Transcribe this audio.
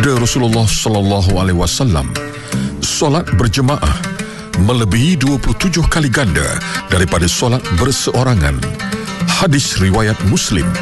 Sabda Rasulullah sallallahu alaihi wasallam, solat berjemaah melebihi 27 kali ganda daripada solat berseorangan. Hadis riwayat Muslim.